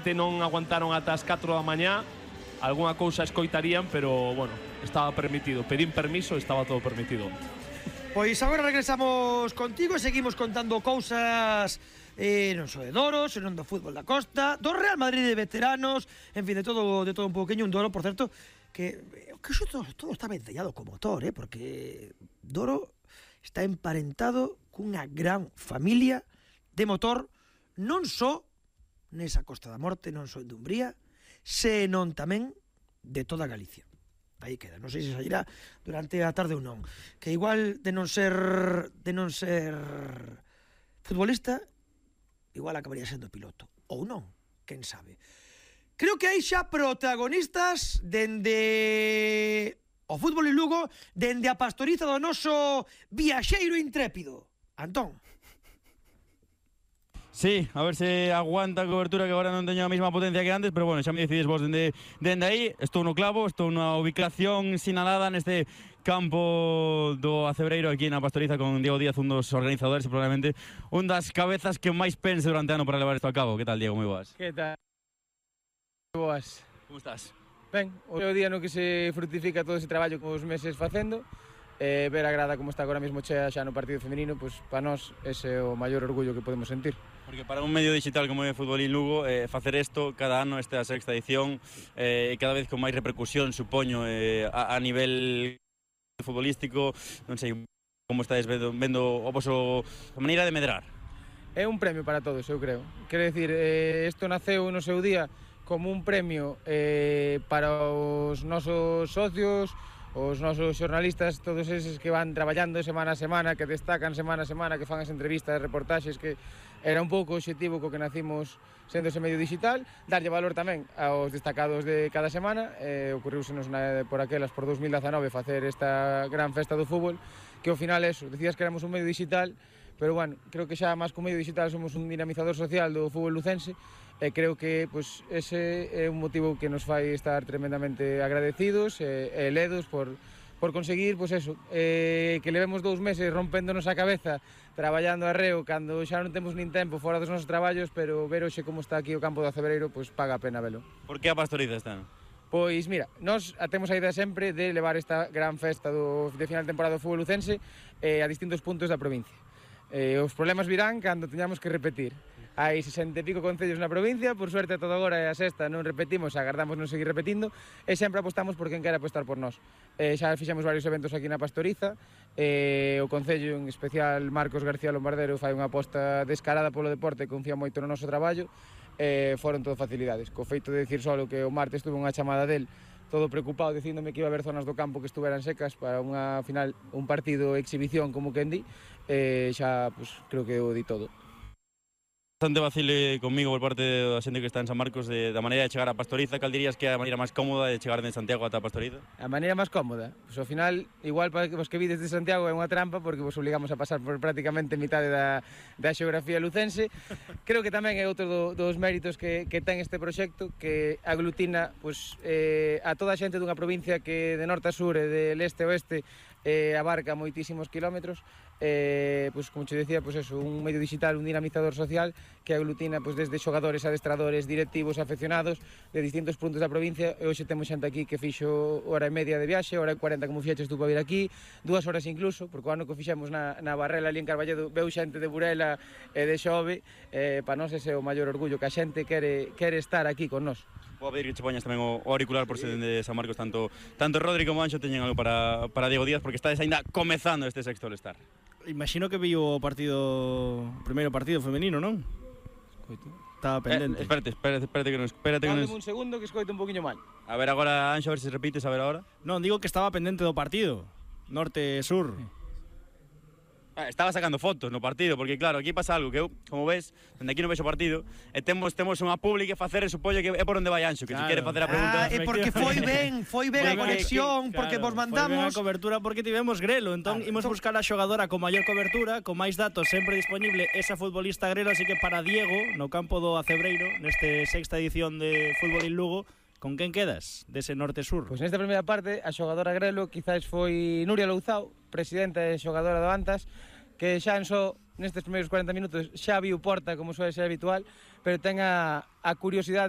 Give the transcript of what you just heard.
seguramente non aguantaron ata as 4 da mañá, algunha cousa escoitarían, pero, bueno, estaba permitido. Pedín permiso, estaba todo permitido. Pois agora regresamos contigo e seguimos contando cousas non só de Doro, senón do fútbol da Costa, do Real Madrid de veteranos, en fin, de todo un pouquinho. Un Doro, por certo, que todo está vencellado co motor, porque Doro está emparentado cunha gran familia de motor, non só nesa Costa da Morte, non só en Dumbría, senón tamén de toda Galicia. Aí queda, non sei se sairá durante a tarde ou non, que igual de non ser futbolista, igual acabaría sendo piloto, ou non, quen sabe. Creo que hai xa protagonistas dende o fútbol en Lugo, dende a pastoriza do noso viaxeiro intrépido, Antón. Sí, a ver se aguanta a cobertura, que agora non teño a mesma potencia que antes, pero bueno, xa me decides vos dende aí. Estou no clavo, estou na ubicación sinalada neste campo do Acebreiro aquí na Pastoriza con Diego Díaz, un dos organizadores e probablemente un das cabezas que máis pense durante o ano para levar isto a cabo. Que tal, Diego? Moi boas. Que tal? Moi boas. Como estás? Ben, o día no que se frutifica todo ese traballo que os meses facendo, ver a grada como está agora mesmo chea xa no partido femenino, pois para nós ese é o maior orgullo que podemos sentir. Porque para un medio digital como é Fútbol en Lugo, facer isto cada ano, esta é a sexta edición, cada vez con máis repercusión, supoño, a nivel futbolístico, non sei, como estáis vendo a maneira de medrar? É un premio para todos, eu creo. Quero dicir, isto naceu no seu día como un premio para os nosos socios, os nosos xornalistas, todos eses que van traballando semana a semana, que destacan semana a semana, que fan as entrevistas, reportaxes, que era un pouco o obxectivo co que nacimos sendo ese medio digital, darlle valor tamén aos destacados de cada semana. Ocurriusenos por aquelas, por 2019, facer esta gran festa do fútbol, que ao final eso, decías que éramos un medio digital, pero bueno, creo que xa máis que un medio digital somos un dinamizador social do fútbol lucense, e creo que pues, ese é un motivo que nos fai estar tremendamente agradecidos e ledos por conseguir, pues eso, que levemos 2 meses rompéndonos a cabeza traballando arreo cando xa non temos nin tempo fora dos nosos traballos, pero ver hoxe como está aquí o campo do Acebreiro, pues paga a pena velo. Por que a Pastoriza este ano? Pois mira, nós temos a idea sempre de levar esta gran festa de final de temporada do fútbol lucense a distintos puntos da provincia. Os problemas virán cando teñamos que repetir. Hai 60 e pico concellos na provincia, por suerte todo agora é a sexta, non repetimos, agardamos non seguir repetindo, e sempre apostamos por quen quere apostar por nós. Xa fixemos varios eventos aquí na Pastoriza, o Concello, en especial Marcos García Lombardero, fai unha aposta descarada polo deporte, confía moito no noso traballo, foron todo facilidades. Co feito de dicir solo que o martes tuve unha chamada del, todo preocupado, dicíndome que iba a haber zonas do campo que estuveran secas para unha final, un partido exhibición, como quen di, xa, pues, creo que o di todo. Bastante vacile comigo por parte da xente que está en San Marcos da maneira de chegar a Pastoriza. Cal dirías que é a maneira máis cómoda de chegar de Santiago ata a Pastoriza? A maneira máis cómoda? Pois ao final, igual para os que vides de Santiago é unha trampa porque vos obligamos a pasar por prácticamente mitade da xeografía lucense. Creo que tamén é outro dos méritos que ten este proxecto, que aglutina pues, a toda a xente dunha provincia que de norte a sur e de leste a oeste abarca moitísimos kilómetros. Pues, como te decía, pues eso, un medio digital, un dinamizador social que aglutina pues, desde xogadores, adestradores, directivos, afeccionados de distintos puntos da provincia. E hoxe temos xente aquí que fixo hora e media de viaxe, hora e 40 como fixeches tú para vir aquí, 2 horas incluso, porque o ano que fixemos na Barrela ali en Carballedo veu xente de Burela e de Xove. Para nós ese é o maior orgullo, que a xente quere estar aquí con nós. Vou a pedir que che poñas tamén o auricular por ser de San Marcos, tanto Rodri como Anxo teñen algo para Diego Díaz, porque estades ainda comezando este sexto All-Star. Imagino que vi o primeiro partido femenino, non? Estaba pendente. Espérate que non... Dame un segundo que escoito un poquinho mal. A ver agora, Anxo, a ver se repites, a ver agora. Non, digo que estaba pendente do partido. Norte-sur. Estaba sacando fotos no partido, porque claro, aquí pasa algo que eu, como ves, dende aquí non vexo o partido, e temos unha pública a facer, e supoño que é por onde vai Anxo, que claro, se quere facer a pregunta. É porque foi ben a conexión, porque vos mandamos foi ben a cobertura, porque tivemos grelo, entón imos buscar a xogadora con maior cobertura, con máis datos sempre disponible, esa futbolista grelo, así que para Diego, no campo do Acebreiro, neste sexta edición de Fútbol en Lugo, con quen quedas dese norte-sur? Pois nesta primeira parte, a xogadora grelo quizás foi Nuria Louzao, presidenta e xogadora do Antas, que xa en só nestes primeiros 40 minutos xa viu porta, como suele ser habitual, pero ten a curiosidade